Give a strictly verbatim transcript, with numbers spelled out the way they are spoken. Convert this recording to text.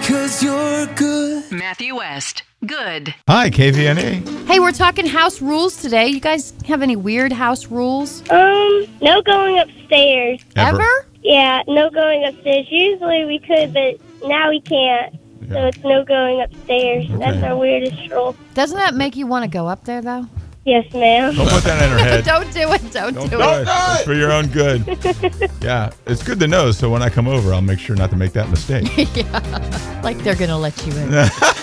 because you're good. Matthew West. Good. Hi, K V N A. Hey, we're talking house rules today. You guys have any weird house rules? Um, no going upstairs. Ever? Ever? Yeah, no going upstairs. Usually we could, but now we can't. So Yeah. it's no going upstairs. Okay. That's our weirdest rule. Doesn't that make you want to go up there, though? Yes, ma'am. Don't put that in her head. Don't do it. Don't, Don't do do it. it. It's for your own good. Yeah, it's good to know. So when I come over, I'll make sure not to make that mistake. Like they're going to let you in.